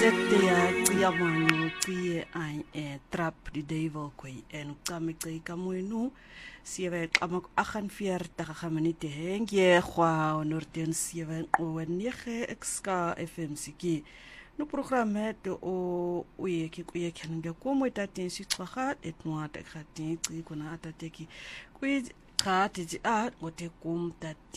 sette ya qiyamangu qiye ai trap die devil koi en uqame qika moenu sieve qama agan 40 minute hengie khwa norten sieve qwenige xka fm siki no programme de o uye ki kuye khange ko mo tatin si tsaga et no ata khatin qi kuna ata teki kwi qati a ngote kum tat